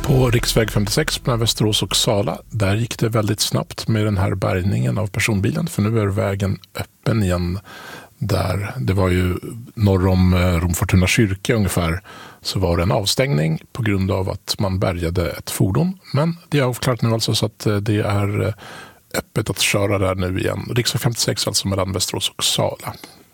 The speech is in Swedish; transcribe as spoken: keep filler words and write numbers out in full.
På riksväg femtiosex mellan Västerås och Sala, där gick det väldigt snabbt med den här bärgningen av personbilen, för nu är vägen öppen igen. Där det var ju norr om Romfortuna kyrka ungefär, så var det en avstängning på grund av att man bärgade ett fordon. Men det är avklarat nu alltså, så att det är öppet att köra där nu igen. Riksväg femtiosex alltså mellan Västerås och Sala.